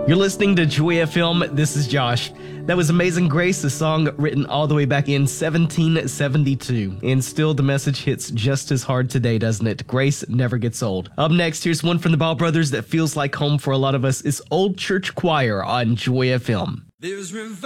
You're listening to Joy FM. This is Josh. That was Amazing Grace, a song written all the way back in 1772. And still, the message hits just as hard today, doesn't it? Grace never gets old. Up next, here's one from the Ball Brothers that feels like home for a lot of us. It's Old Church Choir on Joy FM. There's